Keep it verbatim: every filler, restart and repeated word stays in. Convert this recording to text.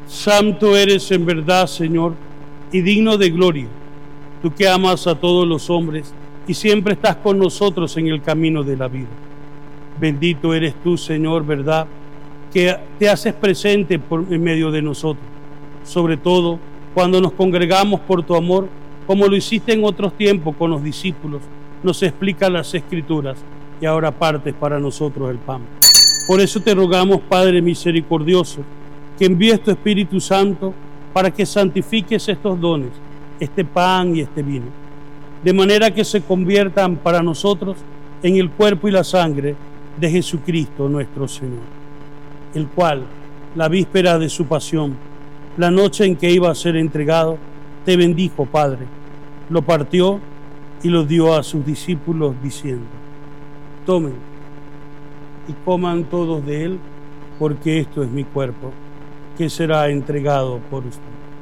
Santo eres en verdad, Señor, y digno de gloria, tú que amas a todos los hombres y siempre estás con nosotros en el camino de la vida. Bendito eres tú, Señor, verdad, que te haces presente por, en medio de nosotros, sobre todo cuando nos congregamos por tu amor, como lo hiciste en otros tiempos con los discípulos, nos explicas las Escrituras y ahora partes para nosotros el pan. Por eso te rogamos, Padre misericordioso, que envíes tu Espíritu Santo para que santifiques estos dones, este pan y este vino, de manera que se conviertan para nosotros en el cuerpo y la sangre de Jesucristo nuestro Señor, el cual, la víspera de su pasión, la noche en que iba a ser entregado, te bendijo, Padre, lo partió y lo dio a sus discípulos diciendo: tomen y coman todos de él, porque esto es mi cuerpo, que será entregado por ustedes.